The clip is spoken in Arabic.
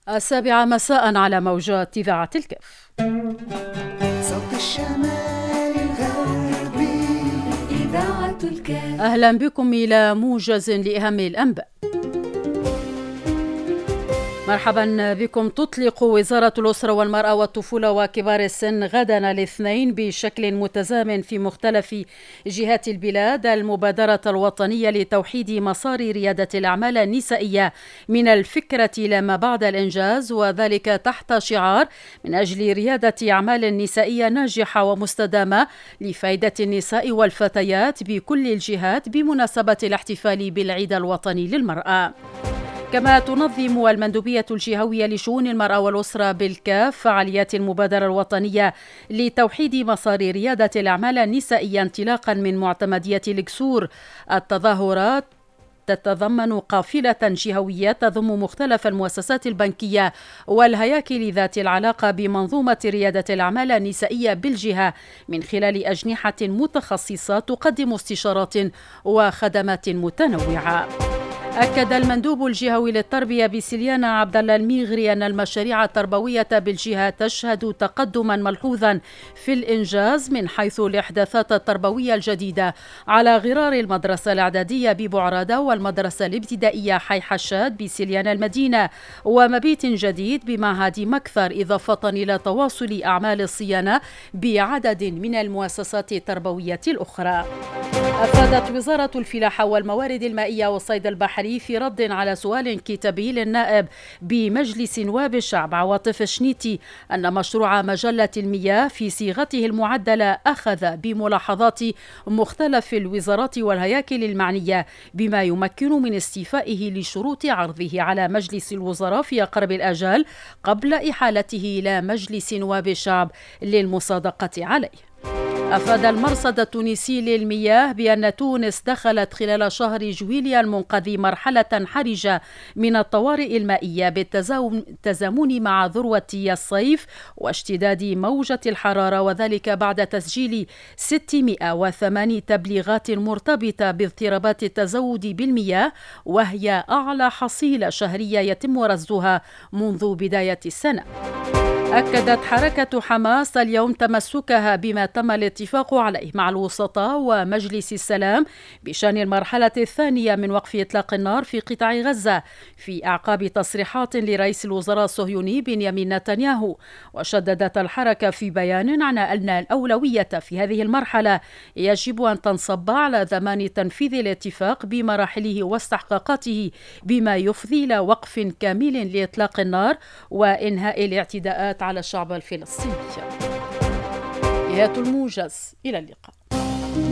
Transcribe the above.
7 مساء على موجات إذاعة الكف. صوت الشمال الغربي إذاعة الكف. أهلا بكم إلى موجز لأهم الأنباء. مرحبا بكم. تطلق وزارة الأسرة والمرأة والطفولة وكبار السن غدا الاثنين بشكل متزامن في مختلف جهات البلاد المبادرة الوطنية لتوحيد مسار ريادة الأعمال النسائية من الفكرة إلى ما بعد الإنجاز، وذلك تحت شعار من أجل ريادة أعمال نسائية ناجحة ومستدامة لفائدة النساء والفتيات بكل الجهات بمناسبة الاحتفال بالعيد الوطني للمرأة. كما تنظم المندوبية الجهوية لشؤون المرأة والأسرة بالكاف فعاليات المبادرة الوطنية لتوحيد مسار ريادة الأعمال النسائية انطلاقا من معتمدية الكسور. التظاهرات تتضمن قافلة جهوية تضم مختلف المؤسسات البنكية والهياكل ذات العلاقة بمنظومة ريادة الأعمال النسائية بالجهة من خلال أجنحة متخصصة تقدم استشارات وخدمات متنوعة. أكد المندوب الجهوي للتربية بسليانة عبد الله الميغري أن المشاريع التربوية بالجهة تشهد تقدما ملحوظا في الإنجاز من حيث الإحداثات التربوية الجديدة على غرار المدرسة الإعدادية ببعرادة والمدرسة الابتدائية حي حشاد بسليانة المدينة ومبيت جديد بمعهد مكثر، إضافة إلى تواصل أعمال الصيانة بعدد من المؤسسات التربوية الأخرى. أفادت وزارة الفلاحة والموارد المائية والصيد البحري في رد على سؤال كتابي للنائب بمجلس نواب الشعب عواطف شنيتي أن مشروع مجلة المياه في صيغته المعدلة أخذ بملاحظات مختلف الوزارات والهياكل المعنية بما يمكن من استيفائه لشروط عرضه على مجلس الوزراء في أقرب الآجال قبل إحالته إلى مجلس نواب الشعب للمصادقة عليه. أفاد المرصد التونسي للمياه بأن تونس دخلت خلال شهر جويليا المنقذ مرحلة حرجة من الطوارئ المائية بالتزامن مع ذروة الصيف واشتداد موجة الحرارة، وذلك بعد تسجيل 608 تبليغات مرتبطة باضطرابات التزود بالمياه، وهي أعلى حصيلة شهرية يتم رصدها منذ بداية السنة. أكدت حركة حماس اليوم تمسكها بما تم الاتفاق عليه مع الوسطاء ومجلس السلام بشأن المرحلة الثانية من وقف إطلاق النار في قطاع غزة في أعقاب تصريحات لرئيس الوزراء الصهيوني بنيامين نتنياهو. وشددت الحركة في بيان على أن الأولوية في هذه المرحلة يجب أن تنصب على ضمان تنفيذ الاتفاق بمراحله واستحقاقاته بما يفضي إلى وقف كامل لإطلاق النار وإنهاء الاعتداءات على الشعب الفلسطيني. نهاية الموجز، إلى اللقاء.